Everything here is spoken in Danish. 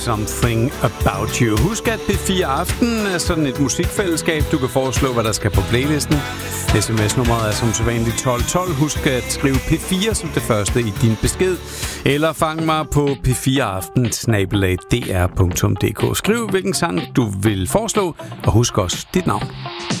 Something About You. Husk, at P4 Aften er sådan et musikfællesskab. Du kan foreslå, hvad der skal på playlisten. SMS-nummeret er som sædvanligt 1212. Husk at skrive P4 som det første i din besked. Eller fang mig på p4aften@dr.dk. Skriv, hvilken sang du vil foreslå, og husk også dit navn.